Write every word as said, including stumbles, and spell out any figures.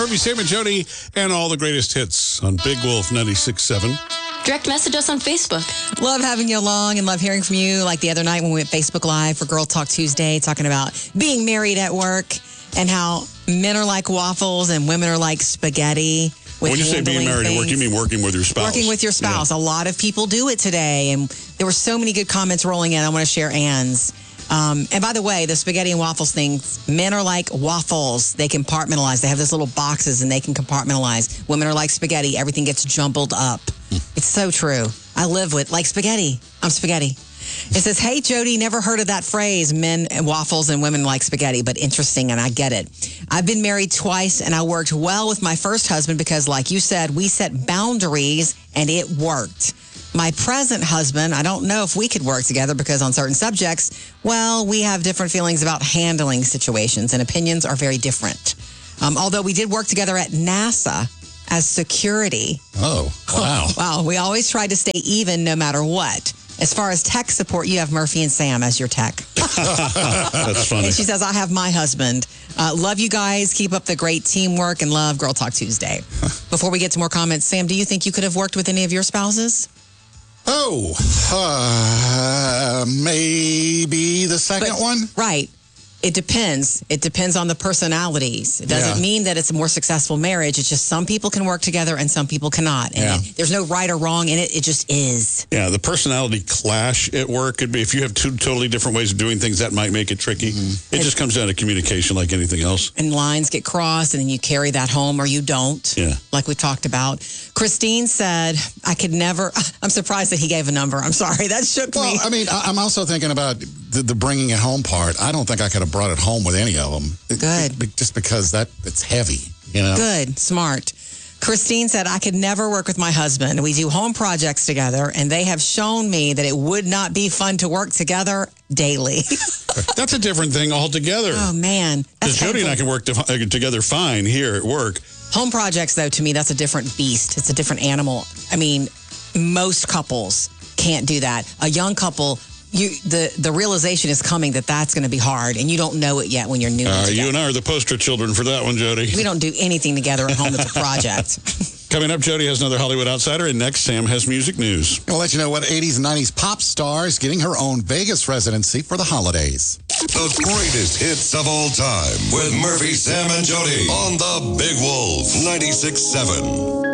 Murphy, Sam, and Jody, and all the greatest hits on Big Wolf ninety-six point seven. Direct message us on Facebook. Love having you along and love hearing from you. Like the other night when we went Facebook Live for Girl Talk Tuesday, talking about being married at work and how men are like waffles and women are like spaghetti. When you say being married at work, you mean working with your spouse. Working with your spouse. Yeah. A lot of people do it today. And there were so many good comments rolling in. I want to share Ann's. Um, and by the way, the spaghetti and waffles thing, men are like waffles. They compartmentalize. They have those little boxes and they can compartmentalize. Women are like spaghetti. Everything gets jumbled up. It's so true. I live with, like spaghetti. I'm spaghetti. It says, hey, Jody, never heard of that phrase, men and waffles and women like spaghetti, but interesting, and I get it. I've been married twice, and I worked well with my first husband because, like you said, we set boundaries, and it worked. My present husband, I don't know if we could work together because on certain subjects, well, we have different feelings about handling situations, and opinions are very different. Um, although we did work together at NASA as security. Oh, wow. Wow, we always tried to stay even no matter what. As far as tech support, you have Murphy and Sam as your tech. That's funny. And she says, I have my husband. Uh, love you guys. Keep up the great teamwork and love Girl Talk Tuesday. Before we get to more comments, Sam, do you think you could have worked with any of your spouses? Oh, uh, maybe the second But, one? Right. It depends. It depends on the personalities. It doesn't Yeah. mean that it's a more successful marriage. It's just some people can work together and some people cannot. And Yeah. it, there's no right or wrong in it. It just is. Yeah, the personality clash at work could be, if you have two totally different ways of doing things, that might make it tricky. Mm-hmm. It, it just comes down to communication like anything else. And lines get crossed, and then you carry that home or you don't, yeah. like we talked about. Christine said, I could never, I'm surprised that he gave a number. I'm sorry, that shook well, me. I mean, I- I'm also thinking about the, the bringing it home part. I don't think I could have brought it home with any of them. Good. It, it, just because that it's heavy, you know? Good, smart. Christine said, I could never work with my husband. We do home projects together, and they have shown me that it would not be fun to work together daily. That's a different thing altogether. Oh, man. Because Jody and I can work to, together fine here at work. Home projects, though, to me, that's a different beast. It's a different animal. I mean, most couples can't do that. A young couple, you the, the realization is coming that that's going to be hard, and you don't know it yet when you're new. Uh, you and I are the poster children for that one, Jody. We don't do anything together at home that's a project. Coming up, Jody has another Hollywood Outsider, and next, Sam has music news. We'll let you know what eighties and nineties pop star is getting her own Vegas residency for the holidays. The greatest hits of all time with Murphy, Sam, and Jody on the Big Wolf ninety-six point seven.